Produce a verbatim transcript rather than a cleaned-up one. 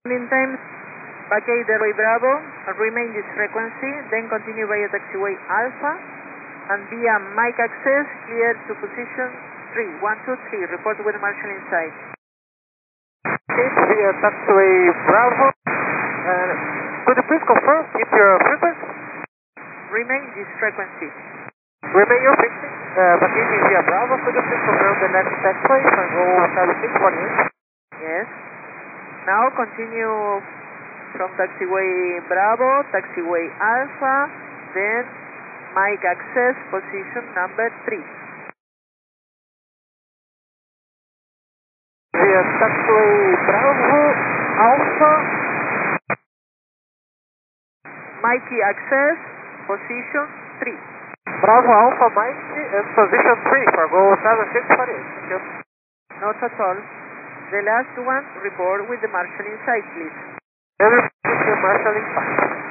Meantime, vacate the runway Bravo and remain this frequency, then continue via taxiway Alpha and via Mike access, clear to position three one two three, report with Marshall inside. Okay, via taxiway Bravo, and could you please confirm, keep your frequency? Remain this frequency. Remain your frequency, uh, vacating via Bravo, could you please confirm the next taxiway, Tango seven six four eight? Yes. Now continue from taxiway Bravo, taxiway Alpha, then Mike access, position number three. Via taxiway Bravo, Alpha, Mikey access, position three. Bravo, Alpha, Mikey, and position three for go seven six four eight. Thank you. Not at all. The last one, report with the Marshall inside, please. Every Marshall inside.